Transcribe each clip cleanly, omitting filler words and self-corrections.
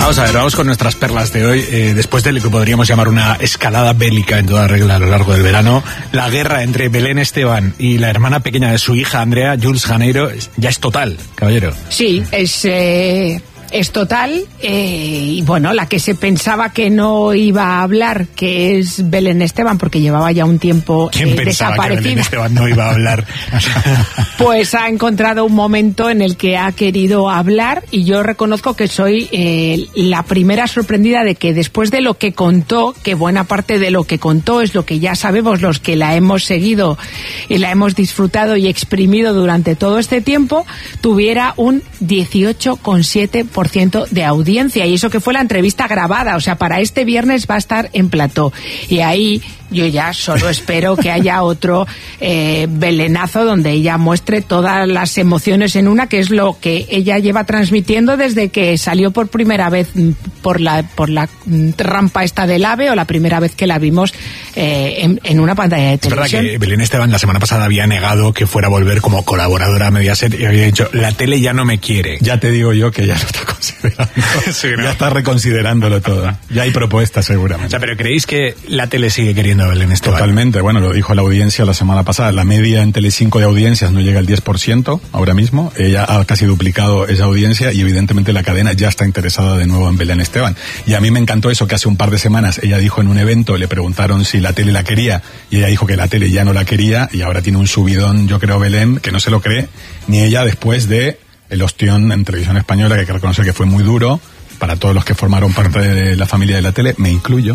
Vamos a ver, vamos con nuestras perlas de hoy. Después de lo que podríamos llamar una escalada bélica en toda regla a lo largo del verano, la guerra entre Belén Esteban y la hermana pequeña de su hija Andrea, Jules Janeiro, ya es total, caballero. Sí, es total, y bueno, la que se pensaba que no iba a hablar, que es Belén Esteban, porque llevaba ya un tiempo desaparecida. Que Belén Esteban no iba a hablar? Pues ha encontrado un momento en el que ha querido hablar, y yo reconozco que soy la primera sorprendida de que después de lo que contó, que buena parte de lo que contó es lo que ya sabemos los que la hemos seguido y la hemos disfrutado y exprimido durante todo este tiempo, tuviera un 18,7% de audiencia, y eso que fue la entrevista grabada, o sea, para este viernes va a estar en plató, y ahí yo ya solo espero que haya otro belenazo donde ella muestre todas las emociones en una, que es lo que ella lleva transmitiendo desde que salió por primera vez por la rampa esta del AVE, o la primera vez que la vimos en una pantalla de televisión. Es verdad que Belén Esteban la semana pasada había negado que fuera a volver como colaboradora a Mediaset, y había dicho, la tele ya no me quiere. Ya te digo yo que ya lo está considerando. Sí, ¿no? Ya está reconsiderándolo todo. Ya hay propuestas seguramente. O sea, pero ¿creéis que la tele sigue queriendo a Belén Esteban? Totalmente, bueno, lo dijo la audiencia la semana pasada. La media en Telecinco de audiencias no llega al 10% ahora mismo. Ella ha casi duplicado esa audiencia, y evidentemente la cadena ya está interesada de nuevo en Belén Esteban. Y a mí me encantó eso, que hace un par de semanas ella dijo en un evento, le preguntaron si la tele la quería, y ella dijo que la tele ya no la quería, y ahora tiene un subidón, yo creo, Belén, que no se lo cree ni ella, después de el ostión en Televisión Española, que hay que reconocer que fue muy duro para todos los que formaron parte de la familia de la tele, me incluyo.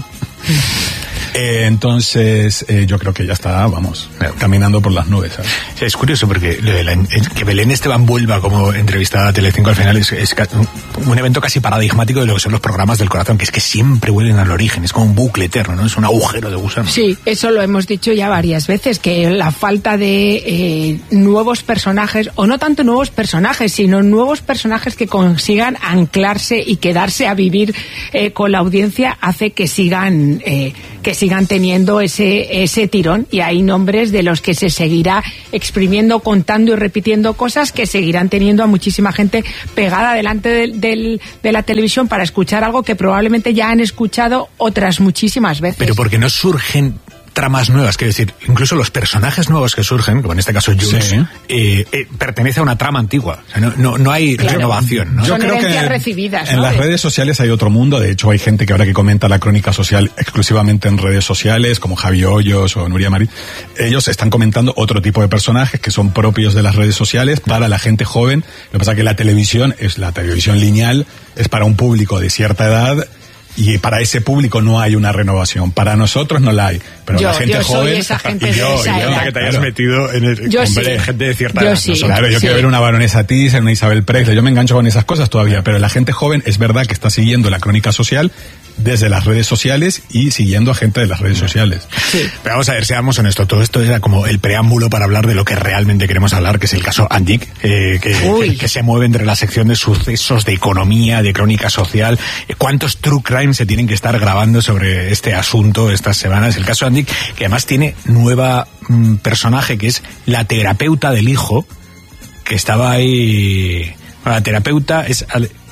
Entonces, yo creo que ya está, vamos, caminando por las nubes, ¿sabes? Sí, es curioso porque que Belén Esteban vuelva como entrevistada a Telecinco al final es un evento casi paradigmático de lo que son los programas del corazón, que es que siempre vuelven al origen, es como un bucle eterno, ¿no? Es un agujero de gusano. Sí, eso lo hemos dicho ya varias veces, que la falta de nuevos personajes, o no tanto nuevos personajes, sino nuevos personajes que consigan anclarse y quedarse a vivir con la audiencia, hace que sigan teniendo ese tirón, y hay nombres de los que se seguirá exprimiendo, contando y repitiendo cosas que seguirán teniendo a muchísima gente pegada delante de la televisión para escuchar algo que probablemente ya han escuchado otras muchísimas veces. Pero porque no surgen tramas nuevas, quiero decir, incluso los personajes nuevos que surgen, como en este caso Jules, sí, pertenece a una trama antigua. O sea, no hay renovación, ¿no? Son Yo creo que recibidas, en las redes sociales hay otro mundo. De hecho, hay gente que ahora que comenta la crónica social exclusivamente en redes sociales, como Javi Hoyos o Nuria Marín, ellos están comentando otro tipo de personajes que son propios de las redes sociales para la gente joven. Lo que pasa es que la televisión lineal, es para un público de cierta edad, y para ese público no hay una renovación. Para nosotros no la hay. Pero la gente joven. Soy esa gente y yo, que te hayas metido en el. Hombre, gente de cierta edad. Sí. Claro, yo quiero ver una Baronesa Thyssen, una Isabel Presley. Yo me engancho con esas cosas todavía. Pero la gente joven es verdad que está siguiendo la crónica social desde las redes sociales y siguiendo a gente de las redes sociales. Sí. Pero vamos a ver, seamos honestos, todo esto era como el preámbulo para hablar de lo que realmente queremos hablar, que es el caso Andic, que se mueve entre la sección de sucesos, de economía, de crónica social. ¿Cuántos true crime se tienen que estar grabando sobre este asunto estas semanas? El caso Andic, que además tiene nueva personaje, que es la terapeuta del hijo, que estaba ahí. Bueno, la terapeuta es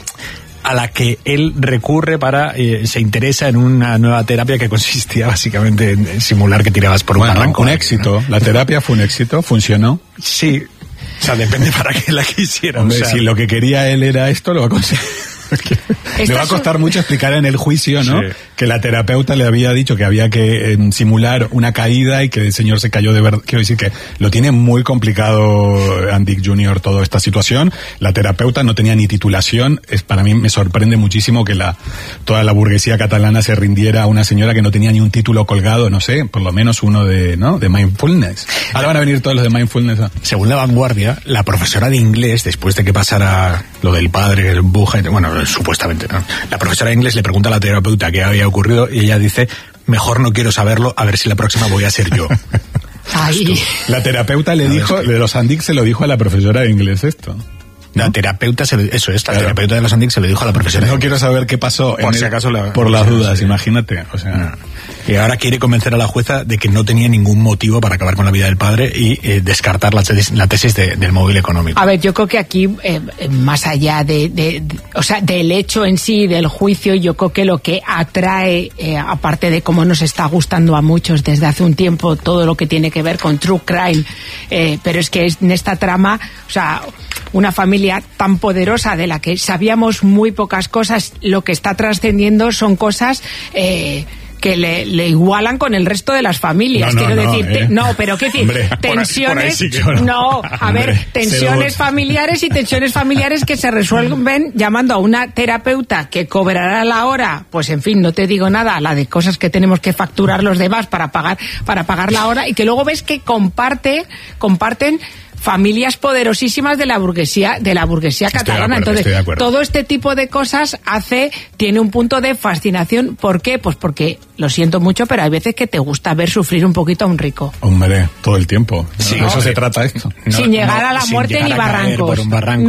a la que él recurre para, se interesa en una nueva terapia que consistía básicamente en simular que tirabas por un barranco. Un éxito, ¿no? La terapia fue un éxito, funcionó. Sí, o sea, depende para qué la quisiera. Hombre, o sea, si lo que quería él era esto, lo va a conseguir. Le va a costar mucho explicar en el juicio, ¿no? Sí. Que la terapeuta le había dicho que había que simular una caída y que el señor se cayó de verdad. Quiero decir que lo tiene muy complicado Andic Jr. toda esta situación. La terapeuta no tenía ni titulación. Para mí me sorprende muchísimo que toda la burguesía catalana se rindiera a una señora que no tenía ni un título colgado, no sé, por lo menos uno de mindfulness. Ahora van a venir todos los de mindfulness. Según La Vanguardia, la profesora de inglés, después de que pasara lo del padre, el buja, bueno, supuestamente, ¿no? La profesora de inglés le pregunta a la terapeuta qué había ocurrido y ella dice, mejor no quiero saberlo, a ver si la próxima voy a ser yo. Ay. La terapeuta le dijo, de los Andic se lo dijo a la profesora de inglés esto. La terapeuta, terapeuta de los Andic se lo dijo a la profesora. No quiero saber qué pasó, por si acaso por las dudas, imagínate. O sea, y ahora quiere convencer a la jueza de que no tenía ningún motivo para acabar con la vida del padre y descartar la tesis del móvil económico. A ver, yo creo que aquí, más allá del hecho en sí, del juicio, yo creo que lo que atrae, aparte de cómo nos está gustando a muchos desde hace un tiempo todo lo que tiene que ver con True Crime, pero es que en esta trama, o sea, una familia tan poderosa de la que sabíamos muy pocas cosas, lo que está trascendiendo son cosas que le igualan con el resto de las familias. Pero qué decir, hombre, tensiones, tensiones familiares y tensiones familiares que se resuelven llamando a una terapeuta que cobrará la hora, pues en fin, no te digo nada, la de cosas que tenemos que facturar los demás para pagar la hora, y que luego ves que comparten familias poderosísimas de la burguesía catalana. Entonces, todo este tipo de cosas tiene un punto de fascinación. ¿Por qué? Pues porque, lo siento mucho, pero hay veces que te gusta ver sufrir un poquito a un rico. Hombre, todo el tiempo. Sí, de eso se trata esto. Sin llegar a la muerte ni barrancos. Por un barranco.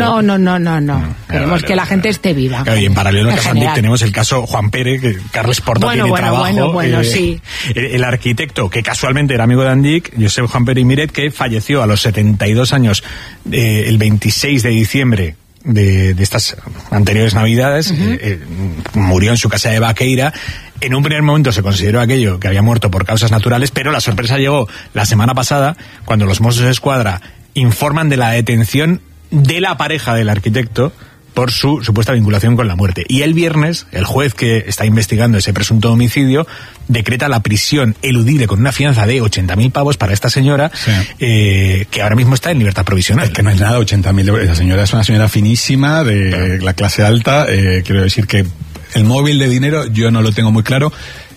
No. Queremos que la gente esté viva. Claro, y en paralelo al caso Andic tenemos el caso Juan Pérez, que Carles Porta tiene trabajo. Bueno, sí. El arquitecto, que casualmente era amigo de Andic, Josep Juan Pérez Miret, que falleció a los 72 años, el 26 de diciembre de estas anteriores navidades, murió en su casa de Baqueira. En un primer momento se consideró aquello que había muerto por causas naturales, pero la sorpresa llegó la semana pasada cuando los Mossos d'Esquadra informan de la detención de la pareja del arquitecto por su supuesta vinculación con la muerte. Y el viernes, el juez que está investigando ese presunto homicidio decreta la prisión eludible con una fianza de 80.000 pavos para esta señora, que ahora mismo está en libertad provisional. Es que no es nada, 80.000 euros. La señora es una señora finísima, de la clase alta. Quiero decir que el móvil de dinero yo no lo tengo muy claro.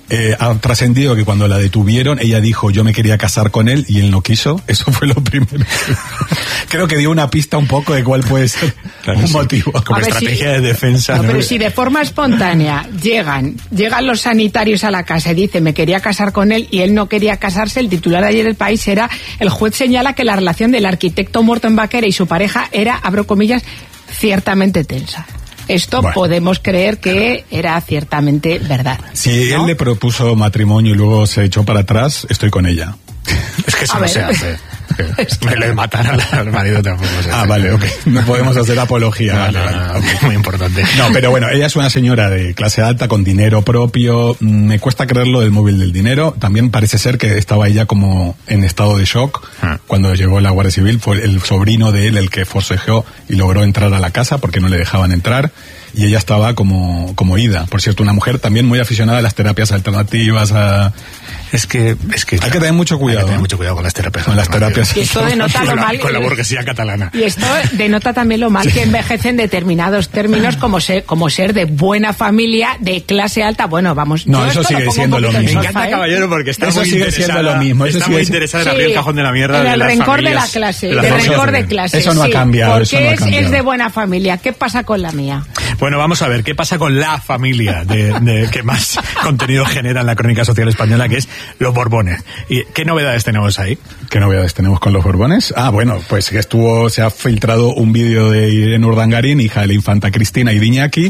Ha trascendido que cuando la detuvieron ella dijo yo me quería casar con él y él no quiso. Eso fue lo primero. Creo que dio una pista un poco de cuál puede ser un motivo. Como estrategia de defensa. No, pero si de forma espontánea llegan los sanitarios a la casa y dicen me quería casar con él y él no quería casarse, el titular de ayer del País era: el juez señala que la relación del arquitecto muerto en Baqueira y su pareja era, abro comillas, ciertamente tensa. Esto podemos creer que era ciertamente verdad. Si él le propuso matrimonio y luego se echó para atrás, estoy con ella. Es que eso no se hace. Me le mataron al marido tampoco. Vale, ok. No podemos hacer apología. Muy importante. No, pero bueno, ella es una señora de clase alta con dinero propio. Me cuesta creerlo del móvil del dinero. También parece ser que estaba ella como en estado de shock cuando llegó la Guardia Civil. Fue el sobrino de él el que forcejeó y logró entrar a la casa porque no le dejaban entrar. Y ella estaba como ida. Por cierto, una mujer también muy aficionada a las terapias alternativas. Es que hay que tener mucho cuidado. Hay que tener mucho cuidado con las terapias. Con las terapias. Y esto denota lo mal. Con la burguesía catalana. Y esto denota también lo mal que envejecen determinados términos como ser de buena familia, de clase alta. Bueno, vamos. No, eso sigue siendo lo mismo. Me encanta, caballero, porque está eso muy sigue siendo lo mismo. Eso está muy interesada en abrir el cajón de la mierda. En el rencor de la clase. El rencor de clase. Eso no ha cambiado. Porque es de buena familia. ¿Qué pasa con la mía? Bueno, vamos a ver qué pasa con la familia de que más contenido genera en la crónica social española, que es los Borbones. ¿Y qué novedades tenemos ahí? ¿Qué novedades tenemos con los Borbones? Bueno, pues que se ha filtrado un vídeo de Irene Urdangarín, hija de la infanta Cristina y de Iñaki,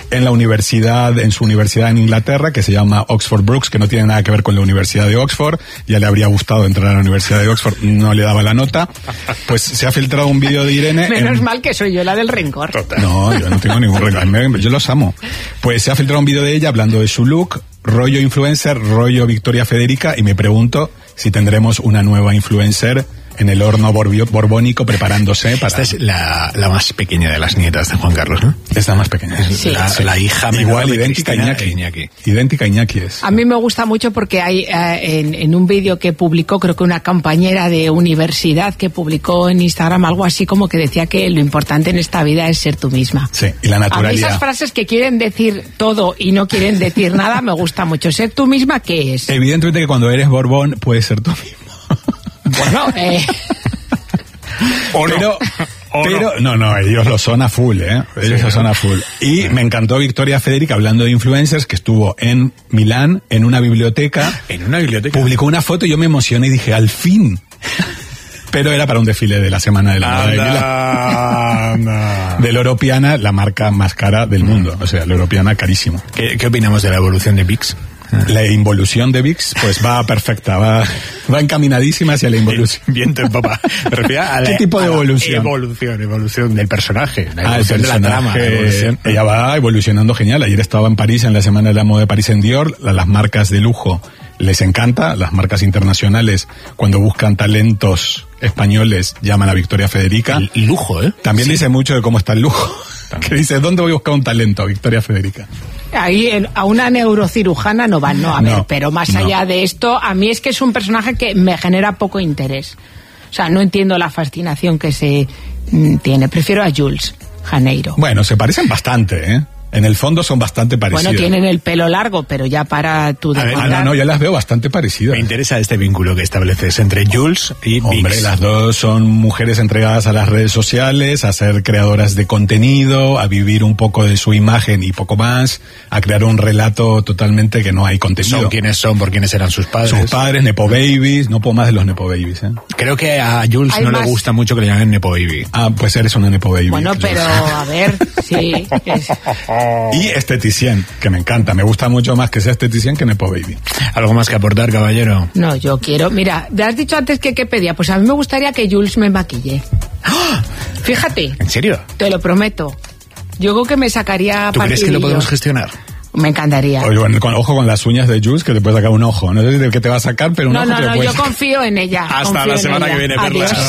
en su universidad en Inglaterra, que se llama Oxford Brookes, que no tiene nada que ver con la Universidad de Oxford. Ya le habría gustado entrar a la Universidad de Oxford, no le daba la nota. Pues se ha filtrado un vídeo de Irene. Menos mal que soy yo la del rencor. Total. No, yo no tengo ningún rencor, yo los amo. Pues se ha filtrado un vídeo de ella hablando de su look, rollo influencer, rollo Victoria Federica, y me pregunto si tendremos una nueva influencer en el horno borbónico preparándose para... Esta es la más pequeña de las nietas de Juan Carlos, ¿no? Es la más pequeña. Sí. La hija igual, idéntica a Iñaki. Idéntica a Iñaki es. A mí me gusta mucho porque hay en un vídeo que publicó, creo que una compañera de universidad que publicó en Instagram algo así como que decía que lo importante en esta vida es ser tú misma. Sí, y la naturalidad. A mí esas frases que quieren decir todo y no quieren decir nada me gusta mucho. ¿Ser tú misma qué es? Evidentemente que cuando eres Borbón puedes ser tú mismo. Bueno, pero no, ellos lo son a full, ellos lo son a full. Y me encantó Victoria Federica hablando de influencers, que estuvo en Milán, en una biblioteca. En una biblioteca. Publicó una foto y yo me emocioné y dije, al fin. Pero era para un desfile de la Semana de la Moda de Milán. De Loro-Piana, la marca más cara del mundo. O sea, Loro-Piana carísimo. ¿Qué opinamos de la evolución de Vicks? La involución de Vicks, pues va perfecta, va encaminadísima hacia la involución. Viento en popa. ¿Qué tipo de evolución? Evolución del personaje, la evolución de la trama. Ella va evolucionando genial. Ayer estaba en París, en la Semana de la Moda de París en Dior. Las marcas de lujo les encanta, las marcas internacionales, cuando buscan talentos españoles, llaman a Victoria Federica. El lujo, ¿eh? También dice mucho de cómo está el lujo. Que dice, ¿dónde voy a buscar un talento? Victoria Federica. Ahí a una neurocirujana no van, no, a ver, pero más allá de esto, a mí es que es un personaje que me genera poco interés. O sea, no entiendo la fascinación que se tiene. Prefiero a Jules Janeiro. Bueno, se parecen bastante, ¿eh? En el fondo son bastante parecidas. Bueno, tienen el pelo largo, pero ya para tu no, yo las veo bastante parecidas. Me interesa este vínculo que estableces entre Jules y Vicks. Hombre, las dos son mujeres entregadas a las redes sociales, a ser creadoras de contenido, a vivir un poco de su imagen y poco más, a crear un relato totalmente que no hay contenido. Son quienes son, por quienes eran sus padres. Sus padres, Nepo Babies, no puedo más de los Nepo Babies, ¿eh? Creo que a Jules no le gusta mucho que le llamen Nepo Baby. Ah, pues eres una Nepo Baby. Bueno, pero a ver, sí. Y esteticien, que me encanta. Me gusta mucho más que sea esteticien que Nepo Baby. ¿Algo más que aportar, caballero? No, yo quiero... Mira, ¿te has dicho antes que qué pedía? Pues a mí me gustaría que Jules me maquille. ¡Oh! Fíjate. ¿En serio? Te lo prometo. Yo creo que me sacaría... ¿Tú crees que lo podemos gestionar? Me encantaría. Oye, bueno, ojo con las uñas de Jules, que te puede sacar un ojo. No sé de qué te va a sacar, pero un ojo te lo puede yo confío en ella. Hasta la semana que viene, Perla.